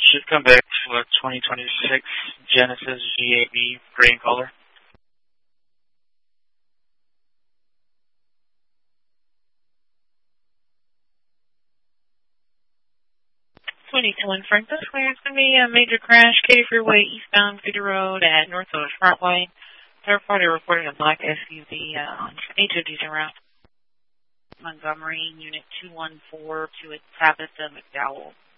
Should come back to a 2026 Genesis GAB gray in color. 22 Frank, this way it's going to be a major crash, Katy Freeway, eastbound Cedar Road at North Village Parkway. Third party reported a black SUV on H.O.D. route. Montgomery, Unit 214 to its Tabitha McDowell.